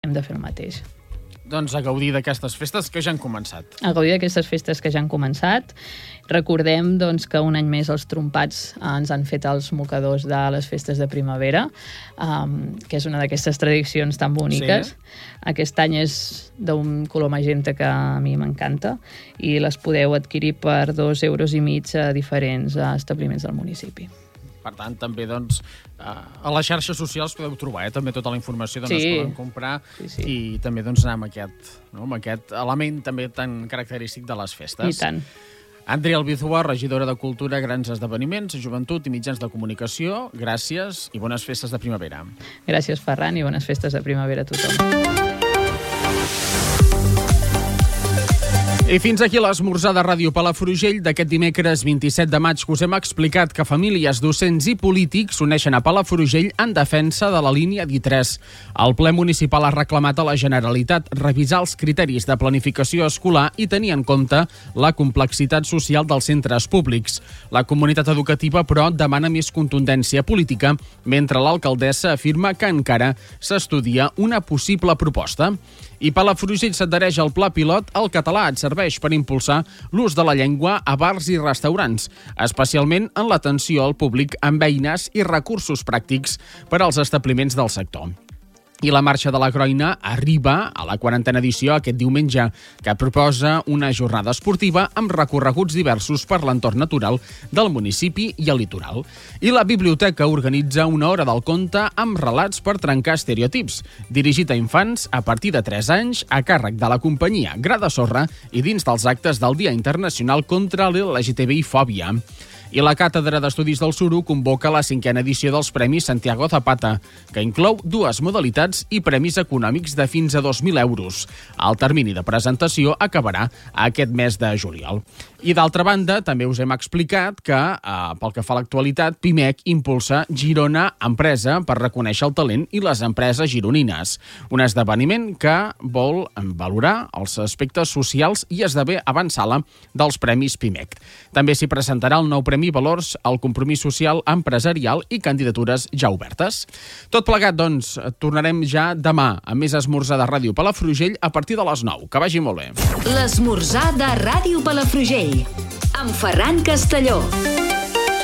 hem de fer el mateix. Doncs a gaudir d'aquestes festes que ja han començat. A gaudir d'aquestes festes que ja han començat. Recordem doncs, que un any més els trompats ens han fet els mocadors de les festes de primavera, que és una d'aquestes tradicions tan boniques. Sí. Aquest any és d'un color magenta que a mi m'encanta i les podeu adquirir per 2,5 € a diferents establiments del municipi. Per tant, també doncs, a les xarxes socials podeu trobar també tota la informació d'on es poden comprar i també doncs, anar amb aquest element també tan característic de les festes. I tant. Andrea Albizua, regidora de Cultura, Grans Esdeveniments, Joventut i Mitjans de Comunicació, gràcies i bones festes de primavera. Gràcies, Ferran, i bones festes de primavera a tothom. I fins aquí l'esmorzar de Ràdio Palafrugell d'aquest dimecres 27 de maig que us hem explicat que famílies, docents i polítics s'uneixen a Palafrugell en defensa de la línia D3. El ple municipal ha reclamat a la Generalitat revisar els criteris de planificació escolar i tenir en compte la complexitat social dels centres públics. La comunitat educativa, però, demana més contundència política, mentre l'alcaldessa afirma que encara s'estudia una possible proposta. I Palafrugell s'adhereix al pla pilot El català et serveix per impulsar l'ús de la llengua a bars i restaurants, especialment en l'atenció al públic amb eines i recursos pràctics per als establiments del sector. I la Marxa de la Groina arriba a la 40a edició aquest diumenge, que proposa una jornada esportiva amb recorreguts diversos per l'entorn natural del municipi i el litoral. I la biblioteca organitza una hora del conte amb relats per trencar estereotips, dirigit a infants a partir de 3 anys a càrrec de la companyia Gra de Sorra i dins dels actes del Dia Internacional contra l'LGTBI-fòbia. I la Càtedra d'Estudis del Suro convoca la 5a edició dels Premis Santiago Zapata, que inclou 2 modalitats i premis econòmics de fins a 2.000 €. El termini de presentació acabarà aquest mes de juliol. I d'altra banda, també us hem explicat que, pel que fa a l'actualitat, Pimec impulsa Girona Empresa per reconèixer el talent i les empreses gironines. Un esdeveniment que vol valorar els aspectes socials i esdevé avançala dels Premis Pimec. També s'hi presentarà el nou Premi Valors al Compromís Social Empresarial i candidatures ja obertes. Tot plegat, doncs, tornarem ja demà amb més esmorzar de Ràdio Palafrugell a partir de les 9. Que vagi molt bé. L'esmorzar de Ràdio Palafrugell amb Ferran Castelló.